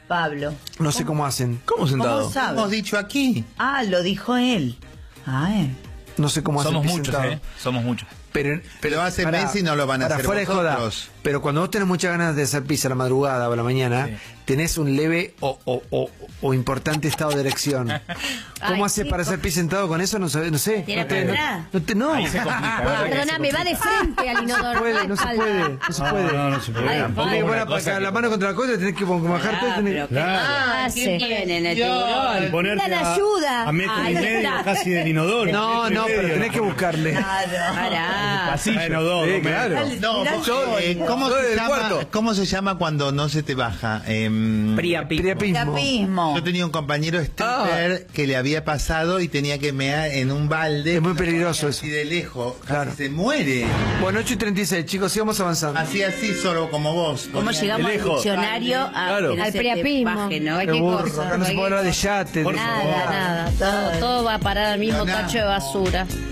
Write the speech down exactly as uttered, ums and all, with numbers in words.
Pablo. No sé cómo hacen. ¿Cómo sentado? ¿Cómo sabe? Hemos dicho aquí. Ah, lo dijo él. Ah, eh. No sé cómo hacen. Somos pis muchos, sentado. ¿eh? Somos muchos. Pero, Pero hace pará, Messi no lo van a pará, hacer fuera de joda. vosotros. Pero cuando vos tenés muchas ganas de hacer pis a la madrugada o a la mañana, Sí. tenés un leve o, o, o, o importante estado de erección. ¿Cómo Ay, haces chico. para hacer pis sentado con eso? No sé. No, sé. Tiene no, te, que no, entrar. no, te- no. Ahí se complica. ¿verdad? Perdóname, va de frente al inodoro. No puede, no se puede, no se puede. No, no se puede. Ay, Tampoco. Porque, Ay, bueno, una cosa para que- la mano contra la cosa tenés que como bajar Ah, todo. Tenés... pero ¿qué Claro. hace? ¿Quién tiene en el tiburón? Ponerte Pidan a, ayuda. a metro Ay, y medio está. casi del inodoro. No, metro y no, medio. pero tenés que buscarle. Claro. Pará. Bueno, dos, Sí, dos claro. metros. No, Mirá, vos, eh, ¿cómo, Yo se del llama, cuarto. ¿cómo se llama cuando no se te baja? Em, Priapismo. Priapismo. Tapismo. Yo tenía un compañero stripper que le había pasado y tenía que mear en un balde. Es muy peligroso eso. Así de lejos, casi Claro. se muere. Bueno, ocho y treinta y seis, chicos, sigamos avanzando. Así, así, solo como vos. ¿Cómo Ponía- llegamos de al lejos. diccionario a Claro. que no Al se te priapismo. baje, ¿no? Qué Cualquier burro, cosa, acá no se puede hablar de yate. Por de- Nada, nada. Todo, todo va a parar al mismo Nada. tacho de basura.